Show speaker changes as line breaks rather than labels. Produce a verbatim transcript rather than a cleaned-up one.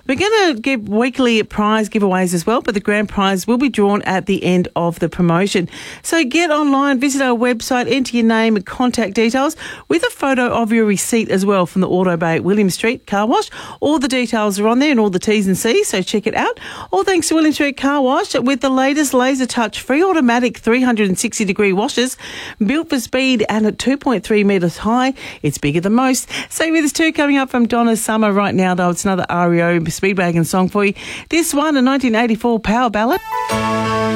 We're going to give weekly prize giveaways as well, but the grand prize will be drawn at the end of the promotion. So get online, visit our website, enter your name and contact details with a photo of your receipt as well from the Auto Bay at William Street Car Wash. All the details are on there and all the T's and C's, so check it out. All thanks to William Street Car Wash with the latest Laser Touch free automatic three hundred sixty degree washers, built for speed and at two point three metres high. It's bigger than most. Stay with us too, coming up from Donna Summer right now, though. It's another R E O Speedwagon song for you. This one, a nineteen eighty-four power ballad.